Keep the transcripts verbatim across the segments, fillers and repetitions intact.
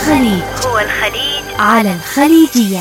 الخليج هو الخليج على الخليجية.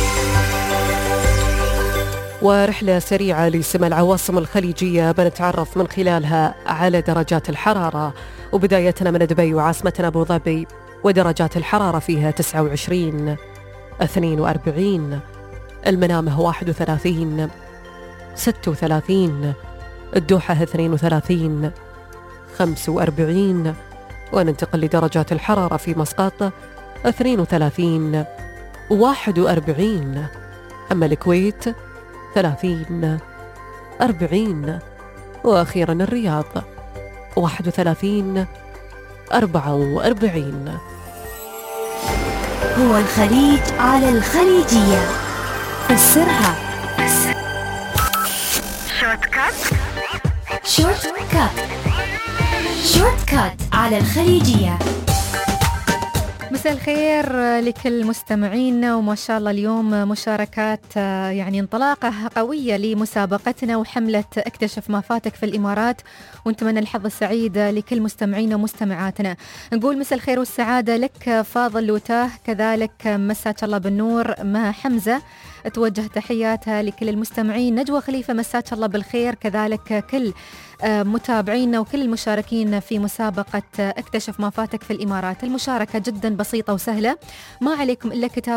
ورحلة سريعة لسمع العواصم الخليجية بنتعرف من خلالها على درجات الحرارة، وبدايتنا من دبي وعاصمتنا أبو ظبي، ودرجات الحرارة فيها تسعة وعشرين، اثنين وأربعين، المنامة واحد وثلاثين، ستة وثلاثين، الدوحة اثنين وثلاثين، خمسة وأربعين، وننتقل لدرجات الحرارة في مسقط اثنين وثلاثين، واحد وأربعين، أما الكويت ثلاثين، أربعين، وأخيرا الرياض واحد وثلاثين، أربعة وأربعين. هو الخليج على الخليجية، فسرها. شورت كات شورت كات شورت كات على الخليجية. مساء الخير لكل مستمعينا، وما شاء الله اليوم مشاركات، يعني انطلاقة قوية لمسابقتنا وحملة اكتشف ما فاتك في الإمارات، ونتمنى الحظ السعيد لكل مستمعينا ومستمعاتنا. نقول مساء الخير والسعادة لك فاضل لوتاه، كذلك مساك الله بالنور مها حمزة، توجه تحياتها لكل المستمعين. نجوى خليفة مساك الله بالخير، كذلك كل متابعينا وكل المشاركين في مسابقة اكتشف ما فاتك في الإمارات. المشاركة جدا بسيطة وسهلة، ما عليكم إلا كتاب